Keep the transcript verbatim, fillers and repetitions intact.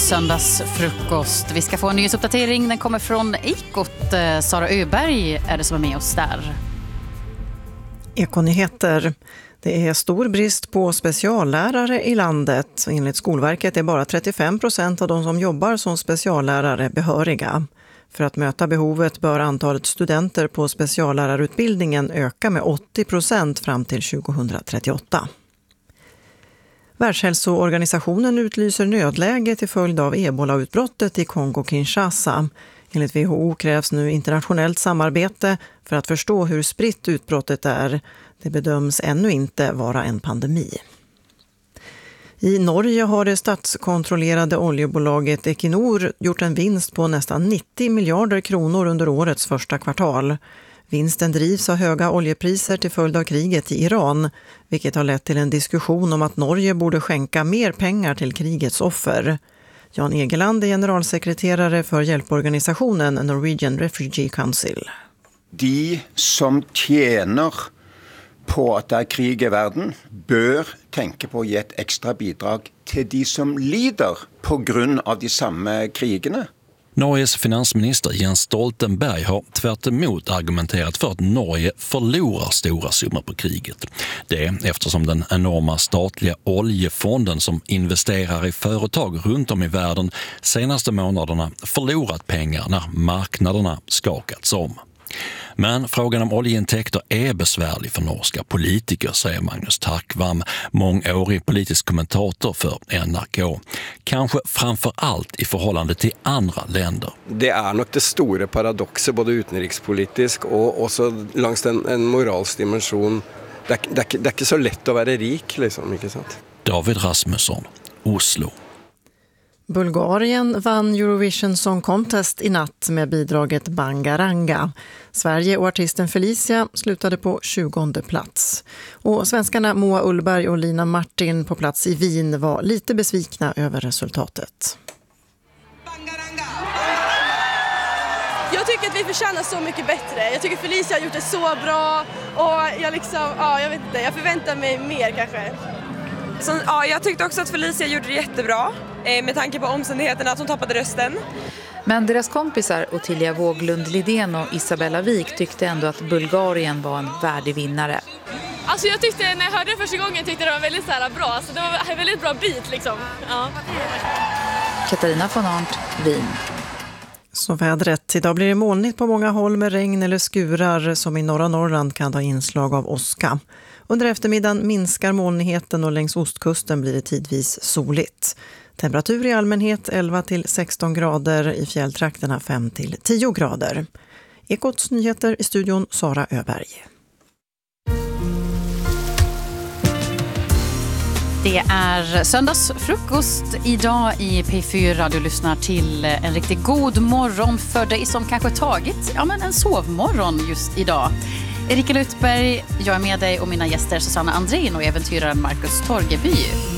söndagsfrukost. Vi ska få en nyhetsuppdatering. Den kommer från Ekot. Sara Öberg är det som är med oss där. Ekonyheter. Det är stor brist på speciallärare i landet. Enligt Skolverket är bara trettiofem procent av de som jobbar som speciallärare behöriga. För att möta behovet bör antalet studenter på speciallärarutbildningen öka med åttio procent fram till tjugohundratrettioåtta. Världshälsoorganisationen utlyser nödläge till följd av ebola-utbrottet i Kongo-Kinshasa. Enligt W H O krävs nu internationellt samarbete för att förstå hur spritt utbrottet är. Det bedöms ännu inte vara en pandemi. I Norge har det statskontrollerade oljebolaget Equinor gjort en vinst på nästan nittio miljarder kronor under årets första kvartal. Vinsten drivs av höga oljepriser till följd av kriget i Iran, vilket har lett till en diskussion om att Norge borde skänka mer pengar till krigets offer. Jan Egeland är generalsekreterare för hjälporganisationen Norwegian Refugee Council. De som tjänar på att det är krig i världen bör tänka på att ge ett extra bidrag till de som lider på grund av de samma krigerna. Norges finansminister Jens Stoltenberg har tvärt emot argumenterat för att Norge förlorar stora summor på kriget. Det är eftersom den enorma statliga oljefonden som investerar i företag runt om i världen senaste månaderna förlorat pengar när marknaderna skakats om. Men frågan om oljeintäkter är besvärlig för norska politiker, säger Magnus Takvam, mångårig politisk kommentator för N R K. Kanske framför allt i förhållande till andra länder. Det är nog det stora paradoxet, både utrikespolitiskt och också längs en, en moralsk dimension. Det, det, det är inte så lätt att vara rik, liksom, inte sant? David Rasmusson, Oslo. Bulgarien vann Eurovision Song Contest i natt med bidraget Bangaranga. Sverige och artisten Felicia slutade på tjugonde plats. Och svenskarna Moa Ullberg och Lina Martin på plats i Wien var lite besvikna över resultatet. Jag tycker att vi förtjänar så mycket bättre. Jag tycker Felicia har gjort det så bra och jag liksom, ja, jag vet inte, jag förväntar mig mer kanske. Så, ja, jag tyckte också att Felicia gjorde det jättebra eh, med tanke på omständigheterna att hon tappade rösten. Men deras kompisar Ottilia Wåglund Lidén och Isabella Wik tyckte ändå att Bulgarien var en värdig vinnare. Alltså jag tyckte, när jag hörde det första gången tyckte det var väldigt så här bra. Alltså det var en väldigt bra beat liksom. Ja. Katarina von Arndt, Wien. Så vädret. Idag blir det molnigt på många håll med regn eller skurar som i norra Norrland kan ha inslag av åska. Under eftermiddagen minskar molnigheten och längs ostkusten blir det tidvis soligt. Temperatur i allmänhet elva till sexton grader, i fjälltrakterna fem till tio grader. Ekots nyheter i studion Sara Öberg. Det är söndagsfrukost idag i P fyra. Du lyssnar till en riktigt god morgon för dig som kanske tagit ja, men en sovmorgon just idag. Erika Lutberg, jag är med dig och mina gäster Susanna Andrén och äventyraren Marcus Torgeby.